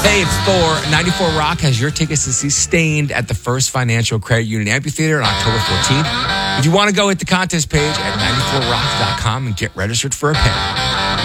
Hey, it's Thor. 94 Rock has your tickets to see Stained at the First Financial Credit Union Amphitheater on October 14th. If you want to go, hit the contest page at 94rock.com and get registered for a pair.